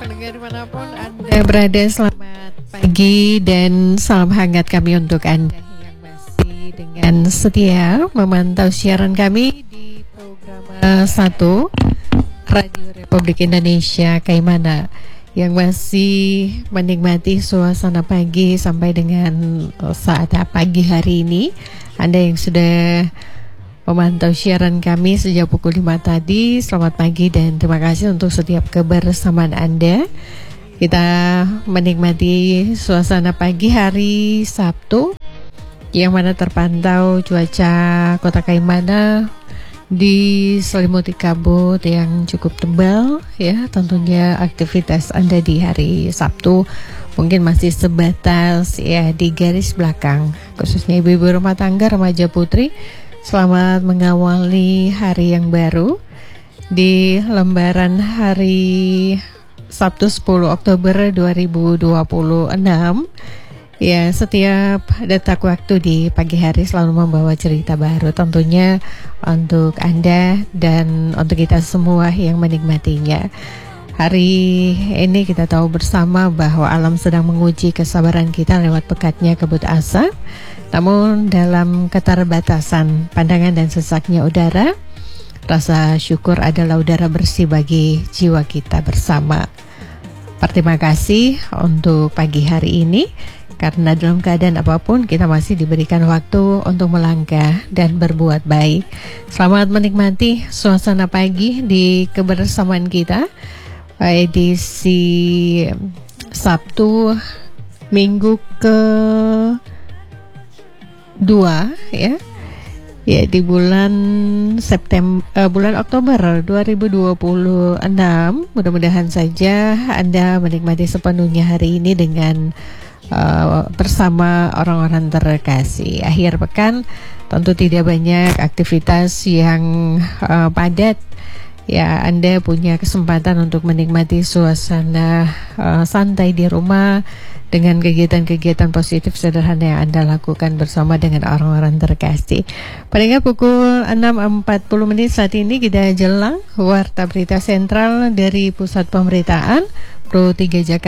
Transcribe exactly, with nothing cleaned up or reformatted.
pendengar dimanapun Anda berada, selamat pagi dan salam hangat kami untuk Anda yang masih dengan setia memantau siaran kami di program satu Radio Republik Indonesia Kaimana, yang masih menikmati suasana pagi sampai dengan saat pagi hari ini. Anda yang sudah memantau siaran kami sejak pukul lima tadi, selamat pagi dan terima kasih untuk setiap kebersamaan Anda. Kita menikmati suasana pagi hari Sabtu, yang mana terpantau cuaca Kota Kaimana diselimuti kabut yang cukup tebal, ya. Tentunya aktivitas Anda di hari Sabtu mungkin masih sebatas ya di garis belakang, khususnya ibu-ibu rumah tangga, remaja putri. Selamat mengawali hari yang baru di lembaran hari Sabtu sepuluh Oktober dua ribu dua puluh enam. Ya, setiap detak waktu di pagi hari selalu membawa cerita baru tentunya untuk Anda dan untuk kita semua yang menikmatinya. Hari ini kita tahu bersama bahwa alam sedang menguji kesabaran kita lewat pekatnya kabut asap. Namun dalam keterbatasan pandangan dan sesaknya udara, rasa syukur adalah udara bersih bagi jiwa kita bersama. Berterima kasih untuk pagi hari ini, karena dalam keadaan apapun kita masih diberikan waktu untuk melangkah dan berbuat baik. Selamat menikmati suasana pagi di kebersamaan kita, edisi Sabtu minggu ke dua ya ya di bulan September uh, bulan Oktober dua ribu dua puluh enam. Mudah-mudahan saja Anda menikmati sepenuhnya hari ini dengan uh, bersama orang-orang terkasih. Akhir pekan tentu tidak banyak aktivitas yang uh, padat. Ya, Anda punya kesempatan untuk menikmati suasana uh, santai di rumah dengan kegiatan-kegiatan positif sederhana yang Anda lakukan bersama dengan orang-orang terkasih. Pada pukul enam empat puluh menit saat ini kita jelang Warta Berita Sentral dari Pusat Pemberitaan Pro tiga Jakarta.